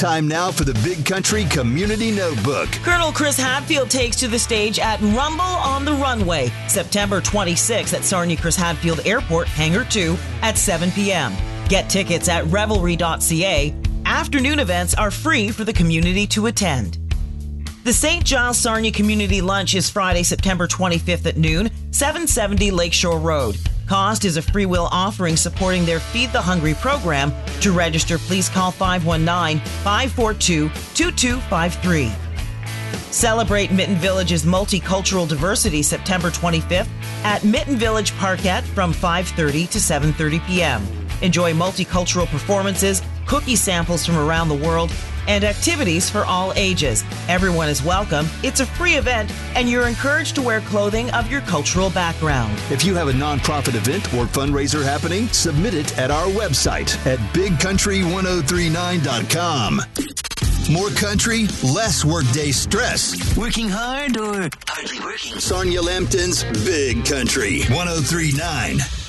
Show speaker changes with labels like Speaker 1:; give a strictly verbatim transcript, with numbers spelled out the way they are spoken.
Speaker 1: Time now for the Big Country Community Notebook.
Speaker 2: Colonel Chris Hadfield takes to the stage at Rumble on the Runway, September twenty-sixth at Sarnia Chris Hadfield Airport, Hangar two at seven p.m. Get tickets at revelry dot c a. Afternoon events are free for the community to attend. The Saint Giles Sarnia Community Lunch is Friday, September twenty-fifth at noon, seven seventy Lakeshore Road. Cost is a free will offering supporting their Feed the Hungry program. To register, please call five one nine, five four two, two two five three. Celebrate Mitten Village's multicultural diversity September twenty-fifth at Mitten Village Parkette from five thirty to seven thirty p.m. Enjoy multicultural performances, cookie samples from around the world, and activities for all ages. Everyone is welcome. It's a free event, and you're encouraged to wear clothing of your cultural background.
Speaker 1: If you have a nonprofit event or fundraiser happening, submit it at our website at big country one oh three nine dot com. More country, less workday stress. Working hard or hardly working? Sarnia Lambton's Big Country one oh three nine.